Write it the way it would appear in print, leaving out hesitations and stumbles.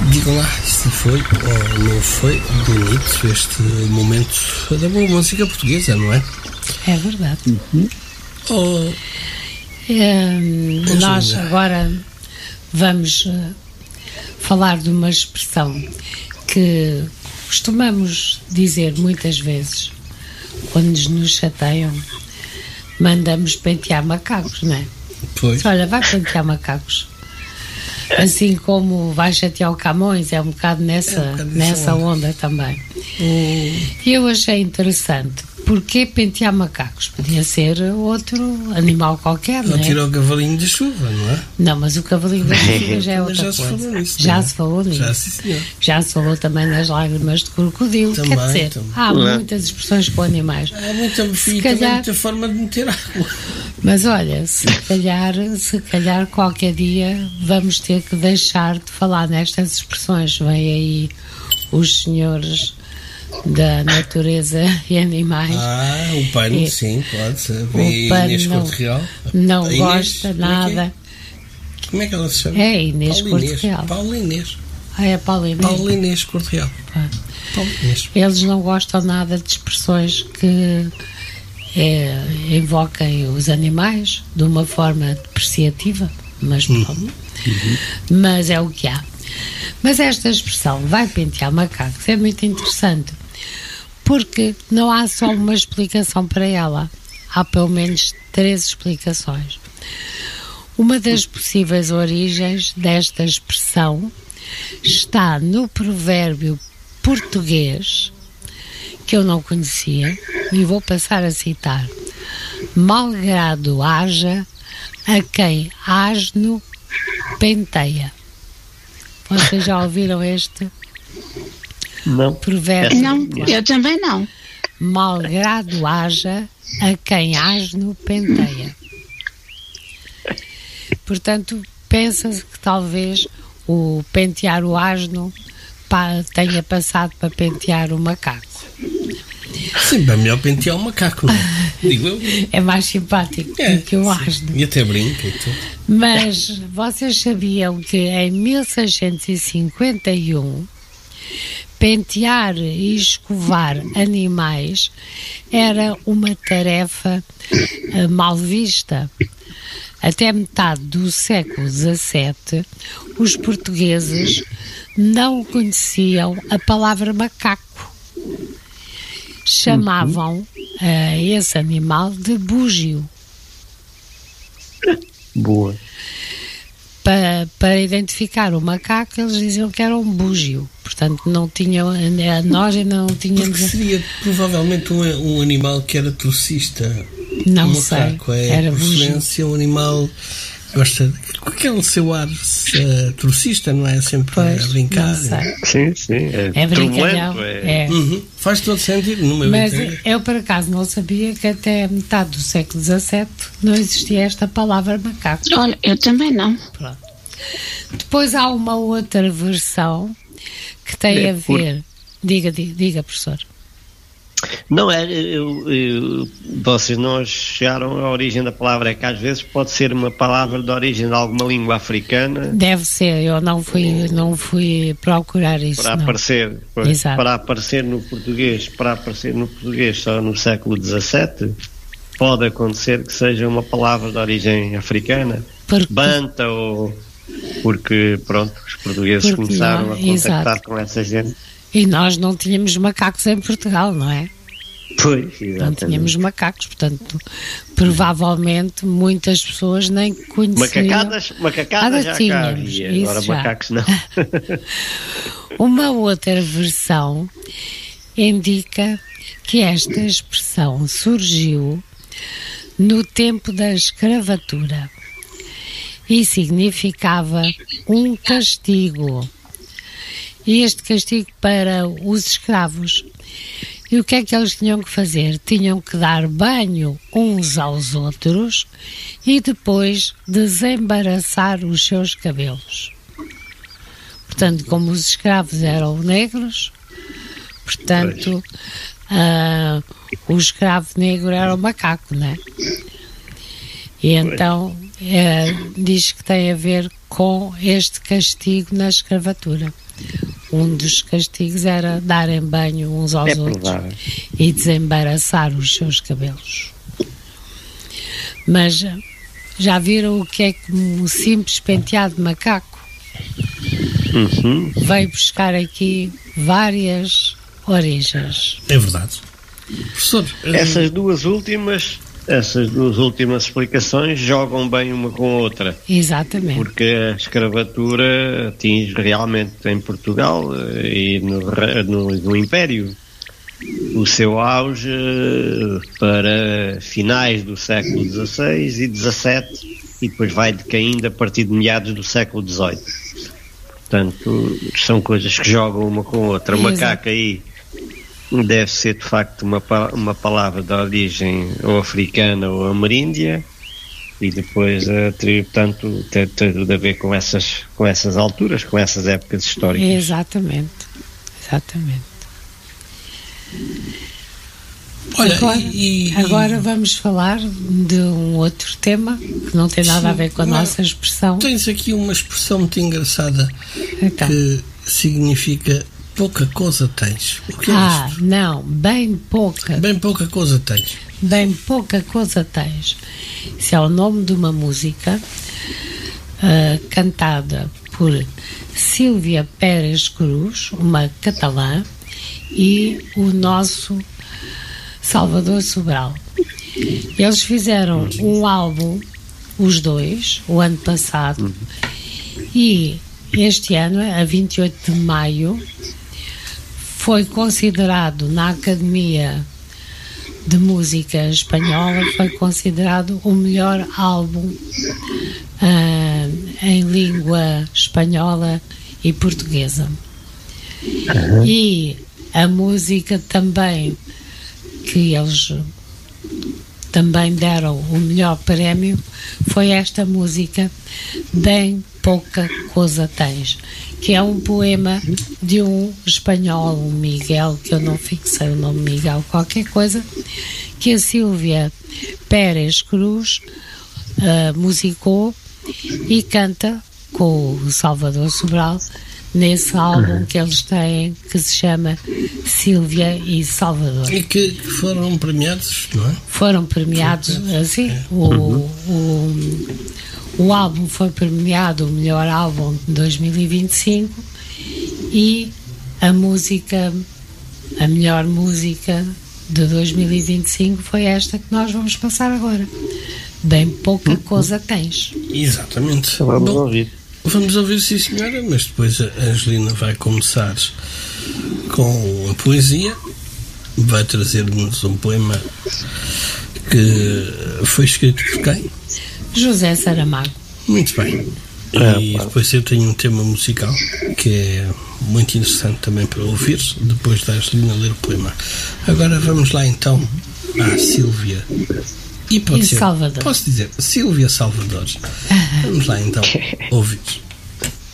Digam lá se foi ou não foi bonito este momento da boa música portuguesa, não é? É verdade. Oh, Nós agora vamos falar de uma expressão que costumamos dizer muitas vezes quando nos chateiam. Mandamos pentear macacos, não é? pois. Olha, vai pentear macacos. Assim como vai chatear o Camões, é um bocado nessa onda também. E eu achei interessante. Porquê pentear macacos? Podia ser outro animal qualquer, não é? Não tirou o cavalinho de chuva, não é? Não, mas o cavalinho da chuva já é outra já se coisa. falou nisso. Já se falou nisso. Já, sim, senhor. Já se falou também nas lágrimas de crocodilo. Também, Quer dizer, também. há muitas expressões com animais. Há muita forma de meter água. Mas olha, se calhar qualquer dia vamos ter que deixar de falar nestas expressões. Vem aí os senhores da natureza e animais. O pano, sim, pode ser. O Inês pano Corte Real. não Inês, gosta nada. Como é que ela se chama? É Inês Corte Real. Paula Inês. É Paula Inês. Paula Inês Corte Real. Paula Inês. Eles não gostam nada de expressões que invoquem os animais de uma forma depreciativa, mas pronto. Mas é o que há. Mas esta expressão, vai pentear macacos, é muito interessante, porque não há só uma explicação para ela, há pelo menos 3 explicações. Uma das possíveis origens desta expressão está no provérbio português, que eu não conhecia, e vou passar a citar: malgrado haja a quem asno penteia. Vocês já ouviram este Não. provérbio? Não, eu também não. Malgrado haja a quem asno penteia. Portanto, pensa-se que talvez o pentear o asno tenha passado para pentear o macaco. Sim, é melhor pentear o macaco, não é? Digo eu. É mais simpático do que o asno. E até brinca e tudo. Mas vocês sabiam que em 1651 pentear e escovar animais era uma tarefa mal vista? Até metade do século XVII, os portugueses não conheciam a palavra macaco. Chamavam esse animal de búgio. Boa. Para identificar o macaco, eles diziam que era um búgio. Portanto, não tinham, nós ainda não tínhamos. Porque seria provavelmente um animal que era trocista. Não macaco sei. É Era por excelência um animal gosta com aquele seu ar trocista, não é? Sempre pois, a brincar. Sim. É brincalhão. Faz todo sentido no meu Mas entender. eu, por acaso, não sabia que até metade do século XVII não existia esta palavra macaco. Olha, eu também não. Pronto. Depois há uma outra versão que tem a ver... Diga, professor. Não, vocês não chegaram à origem da palavra, é que às vezes pode ser uma palavra de origem de alguma língua africana. Deve ser, eu não fui procurar isso. Para aparecer, para aparecer no português só no século XVII, pode acontecer que seja uma palavra de origem africana, banta ou... Porque, pronto, os portugueses começaram a contactar com essa gente. E nós não tínhamos macacos em Portugal, não é? Pois, exatamente. Não tínhamos macacos, portanto, provavelmente muitas pessoas nem conheciam. Macacadas já cá havia, agora já. Macacos não. Uma outra versão indica que esta expressão surgiu no tempo da escravatura e significava um castigo. Este castigo para os escravos. E o que é que eles tinham que fazer? Tinham que dar banho uns aos outros e depois desembaraçar os seus cabelos. Portanto, como os escravos eram negros, portanto, o escravo negro era o macaco, não é? E então diz que tem a ver com este castigo na escravatura. um dos castigos era darem banho uns aos outros e desembaraçar os seus cabelos. Mas já viram o que é que um simples penteado de macaco veio buscar aqui várias origens. É verdade. Professor, essas duas últimas explicações jogam bem uma com a outra. Exatamente. Porque a escravatura atinge realmente em Portugal e no Império o seu auge para finais do século XVI e XVII e depois vai decaindo a partir de meados do século XVIII. Portanto, são coisas que jogam uma com a outra. Macaco aí deve ser de facto uma palavra de origem ou africana ou ameríndia e depois, portanto, tem tudo a ver com essas alturas, com essas épocas históricas. Exatamente. Olha, agora vamos falar de um outro tema que não tem nada a ver com a nossa expressão. Tens aqui uma expressão muito engraçada que significa pouca coisa tens. O que é isto? Não, bem pouca. Bem pouca coisa tens. Bem pouca coisa tens. Isso é o nome de uma música cantada por Sílvia Pérez Cruz, uma catalã, e o nosso Salvador Sobral. Eles fizeram um álbum, os dois, o ano passado, e este ano, a 28 de maio, foi considerado na Academia de Música Espanhola, foi considerado o melhor álbum em língua espanhola e portuguesa. E a música também, que eles também deram o melhor prémio, foi esta música, Bem Pouca Coisa Tens, que é um poema de um espanhol, um Miguel, que eu não fixei o nome Miguel, qualquer coisa, que a Sílvia Pérez Cruz musicou e canta com o Salvador Sobral nesse álbum que eles têm, que se chama Sílvia e Salvador. E que foram premiados, não é? Foram premiados, assim, o álbum foi premiado o melhor álbum de 2025 e a melhor música de 2025 foi esta que nós vamos passar agora. Bem Pouca Coisa Tens. Exatamente. Vamos ouvir. Vamos ouvir, sim senhora, mas depois a Angelina vai começar com a poesia, vai trazer-nos um poema que foi escrito por quem? José Saramago. Muito bem. E depois eu tenho um tema musical que é muito interessante também para ouvir, depois da Angelina ler o poema. Agora vamos lá então à Sílvia. E pode ser, Salvador. Posso dizer, Sílvia Salvador. Vamos lá então ouvir.